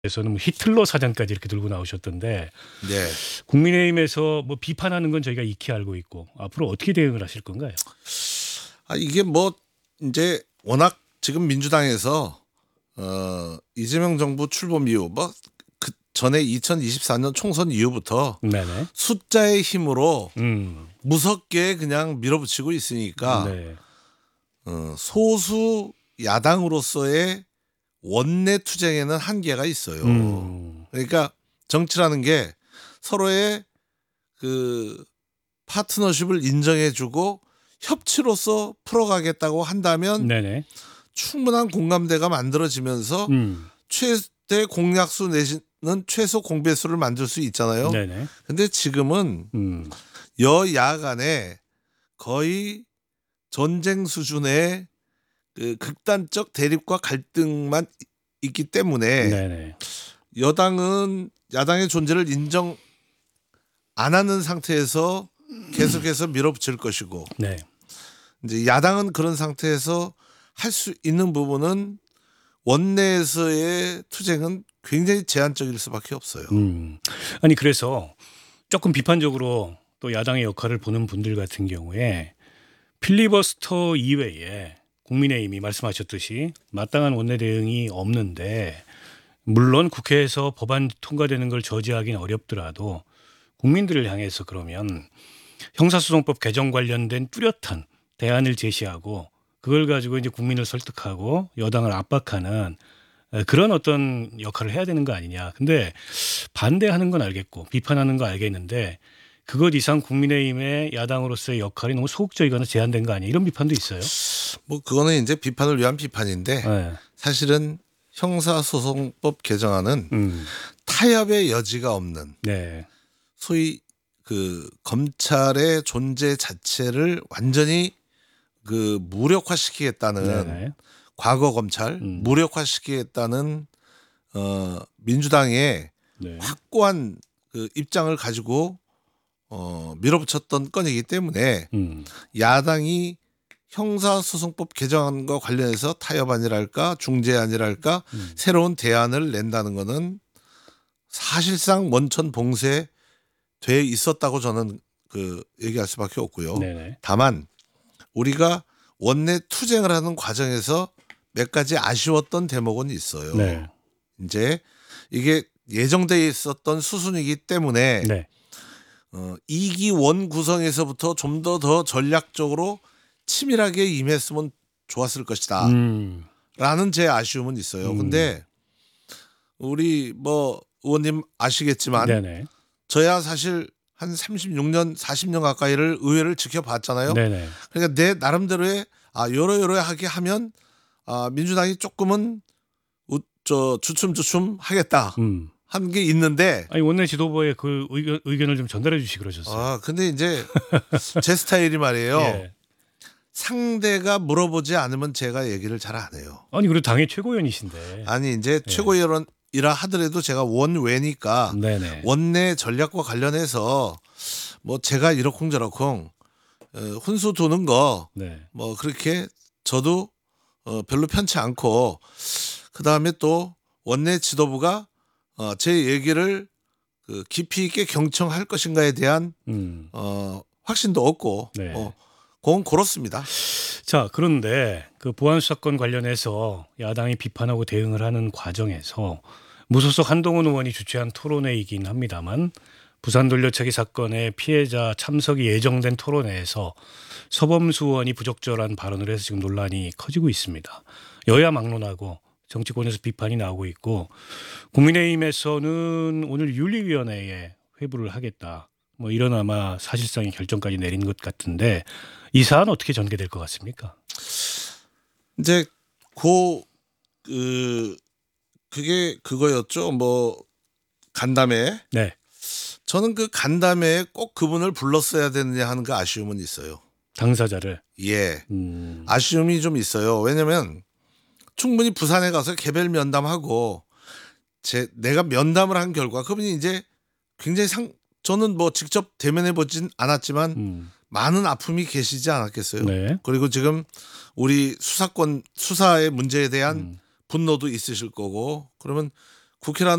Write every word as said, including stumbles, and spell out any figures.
에서는 뭐 히틀러 사전까지 이렇게 들고 나오셨던데 네. 국민의힘에서 뭐 비판하는 건 저희가 익히 알고 있고 앞으로 어떻게 대응을 하실 건가요? 아, 이게 뭐 이제 워낙 지금 민주당에서 어, 이재명 정부 출범 이후 뭐 그 전에 이천이십사 년 총선 이후부터 네네. 숫자의 힘으로 음. 무섭게 그냥 밀어붙이고 있으니까 네. 어, 소수 야당으로서의 원내 투쟁에는 한계가 있어요. 음. 그러니까 정치라는 게 서로의 그 파트너십을 인정해주고 협치로서 풀어가겠다고 한다면 네네. 충분한 공감대가 만들어지면서 음. 최대 공약수 내지는 최소 공배수를 만들 수 있잖아요. 네네. 근데 지금은 음. 여야 간에 거의 전쟁 수준의 그 극단적 대립과 갈등만 있기 때문에 네네. 여당은 야당의 존재를 인정 안 하는 상태에서 계속해서 밀어붙일 것이고 네. 이제 야당은 그런 상태에서 할 수 있는 부분은 원내에서의 투쟁은 굉장히 제한적일 수밖에 없어요. 음. 아니 그래서 조금 비판적으로 또 야당의 역할을 보는 분들 같은 경우에 필리버스터 이외에 국민의힘이 말씀하셨듯이 마땅한 원내 대응이 없는데 물론 국회에서 법안 통과되는 걸 저지하기는 어렵더라도 국민들을 향해서 그러면 형사소송법 개정 관련된 뚜렷한 대안을 제시하고 그걸 가지고 이제 국민을 설득하고 여당을 압박하는 그런 어떤 역할을 해야 되는 거 아니냐. 근데 반대하는 건 알겠고 비판하는 거 알겠는데 그것 이상 국민의힘의 야당으로서의 역할이 너무 소극적이거나 제한된 거 아니냐. 이런 비판도 있어요. 뭐 그거는 이제 비판을 위한 비판인데 네. 사실은 형사소송법 개정안은 음. 타협의 여지가 없는 네. 소위 그 검찰의 존재 자체를 완전히 그 무력화시키겠다는 네네. 과거 검찰 음. 무력화시키겠다는 어 민주당의 네. 확고한 그 입장을 가지고 어 밀어붙였던 건이기 때문에 음. 야당이 형사소송법 개정안과 관련해서 타협안이랄까 중재안이랄까 음. 새로운 대안을 낸다는 거는 사실상 원천 봉쇄 돼 있었다고 저는 그 얘기할 수밖에 없고요. 네네. 다만 우리가 원내 투쟁을 하는 과정에서 몇 가지 아쉬웠던 대목은 있어요. 네. 이제 이게 예정돼 있었던 수순이기 때문에 네. 어, 이 기 원 구성에서부터 좀 더 더 전략적으로 치밀하게 임했으면 좋았을 것이다. 음. 라는 제 아쉬움은 있어요. 음. 근데 우리 뭐 의원님 아시겠지만 네네. 저야 사실 한 삼십육 년, 사십 년 가까이를 의회를 지켜봤잖아요. 네네. 그러니까 내 나름대로의 아 여러여러하게 하면 아 민주당이 조금은 우, 저 주춤주춤 하겠다 음. 한 게 있는데 아니 원내 지도부에 그 의견, 의견을 좀 전달해 주시 그러셨어요. 아 근데 이제 제 스타일이 말이에요. 예. 상대가 물어보지 않으면 제가 얘기를 잘 안 해요. 아니 그래도 당의 최고위원이신데. 아니 이제 최고위원이라 하더라도 제가 원외니까 네네. 원내 전략과 관련해서 뭐 제가 이러쿵저러쿵 어, 훈수 두는 거 네. 뭐 그렇게 저도 어, 별로 편치 않고 그 다음에 또 원내 지도부가 어, 제 얘기를 그 깊이 있게 경청할 것인가에 대한 음. 어, 확신도 없고 네. 어, 그건 그렇습니다. 자 그런데 그 보안 수사권 관련해서 야당이 비판하고 대응을 하는 과정에서 무소속 한동훈 의원이 주최한 토론회이긴 합니다만 부산 돌려차기 사건의 피해자 참석이 예정된 토론회에서 서범수 의원이 부적절한 발언을 해서 지금 논란이 커지고 있습니다. 여야 막론하고 정치권에서 비판이 나오고 있고 국민의힘에서는 오늘 윤리위원회에 회부를 하겠다. 뭐 이런 아마 사실상의 결정까지 내린 것 같은데 이 사안 어떻게 전개될 것 같습니까? 이제 고 그 그게 그거였죠. 뭐 간담회. 네. 저는 그 간담회에 꼭 그분을 불렀어야 되느냐 하는 그 아쉬움은 있어요. 당사자를. 예. 음. 아쉬움이 좀 있어요. 왜냐면 충분히 부산에 가서 개별 면담하고 제 내가 면담을 한 결과 그분이 이제 굉장히 상 저는 뭐 직접 대면해 보진 않았지만 음. 많은 아픔이 계시지 않았겠어요. 네. 그리고 지금 우리 수사권 수사의 문제에 대한 음. 분노도 있으실 거고 그러면 국회라는